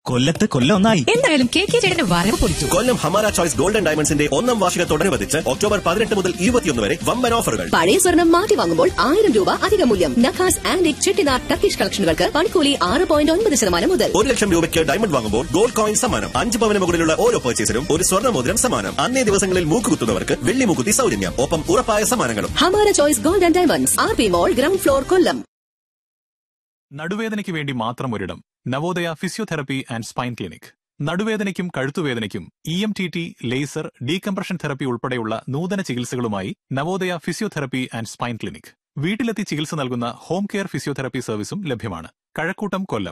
കൊല്ലത്ത് കൊല്ലം ഒന്നായി. എന്തായാലും കെ ചേട്ടന്റെ വരവ് പൊളിച്ചു. കൊല്ലം ഹമാര ചോയ്സ് ഗോൾഡൻ ഡയമണ്ട്സിന്റെ 1ാം വാർഷികത്തോടനുബന്ധിച്ച് ഒക്ടോബർ 18 മുതൽ 21 വരെ വമ്പൻ ഓഫറുകൾ. പഴയ സ്വർണം മാറ്റി വാങ്ങുമ്പോൾ 1000 രൂപ അധിക മൂല്യം. നഖാസ് ആൻഡ് ചെട്ടിനാർ ടർക്കിഷ് കളക്ഷനുകൾക്ക് പണിക്കൂലി 6.9% മുതൽ. 1 ലക്ഷം രൂപയ്ക്ക് ഡയമണ്ട് വാങ്ങുമ്പോൾ ഗോൾഡ് കോയിൻ സമ്മാനം. 5 പവന് മുകളിലുള്ള ഓരോ പർച്ചേസിനും ഒരു സ്വർണ്ണ മോതിരം സമ്മാനം. അന്നേ ദിവസങ്ങളിൽ മൂക്കുകുത്തുന്നവർക്ക് വെള്ളി മൂക്കുത്തി സൗജന്യം. ഒപ്പം ഉറപ്പായ സമ്മാനങ്ങളും. Hamara choice golden diamonds, RP മോൾ, ഗ്രൗണ്ട് ഫ്ലോർ, കൊല്ലം. നടുവേദനയ്ക്ക് വേണ്ടി മാത്രം ഒരിടം. Navodaya physiotherapy and spine clinic. നടുവേദനയ്ക്കും കഴുത്തുവേദനയ്ക്കും EMTT, laser, decompression therapy ഉൾപ്പെടെയുള്ള നൂതന ചികിത്സകളുമായി Navodaya physiotherapy and spine clinic. വീട്ടിലെത്തി ചികിത്സ നൽകുന്ന ഹോം കെയർ ഫിസിയോതെറപ്പി സർവീസും ലഭ്യമാണ്. കഴക്കൂട്ടം, കൊല്ലം.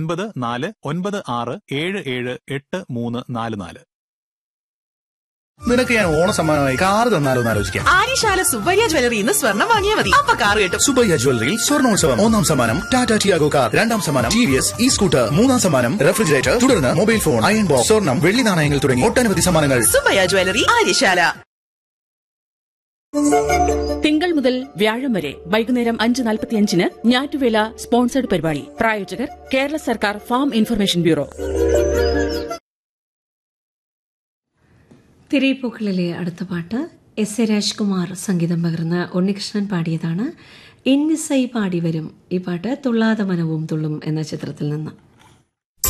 9496778344. നിനക്ക് ഞാൻ ഓണ സമ്മാനമായി കാർ തന്നാലോ എന്ന് ആലോചിക്കാം. ആര്യശാല സുബ്ബയ്യ ജ്വല്ലറി ഇന്ന് സ്വർണ്ണം വാങ്ങിയാൽ മതി, അപ്പൊ കാർ കിട്ടും. സുബ്ബയ്യ ജ്വല്ലറിയിൽ സ്വർണ്ണോത്സവം. 1ാം സമ്മാനം ടാറ്റ ടിയാഗോ കാർ, 2ാം സമ്മാനം TVS സ്കൂട്ടർ, 3ാം സമ്മാനം റെഫ്രിജറേറ്റർ, തുടർന്ന് മൊബൈൽ ഫോൺ, അയൺ ബോക്സ്, സ്വർണ്ണം, വെള്ളി നാണയങ്ങൾ തുടങ്ങി ഒട്ടനവധി സമ്മാനങ്ങൾ. സുബ്ബയ്യ ജ്വല്ലറി, ആര്യശാല. തിങ്കൾ മുതൽ വ്യാഴം വരെ വൈകുന്നേരം 5:45 ഞാറ്റുവേല സ്പോൺസർഡ് പരിപാടി. പ്രായോജകർ കേരള സർക്കാർ ഫാം ഇൻഫർമേഷൻ ബ്യൂറോ. തിരയിപ്പൂക്കളിലെ അടുത്ത പാട്ട് എസ് എ രാജ്കുമാർ സംഗീതം പകർന്ന് ഉണ്ണികൃഷ്ണൻ പാടിയതാണ്. ഇന്നിസൈ പാടി വരും. ഈ പാട്ട് തുള്ളാതെ മനവും തുള്ളും എന്ന ചിത്രത്തിൽ നിന്ന്.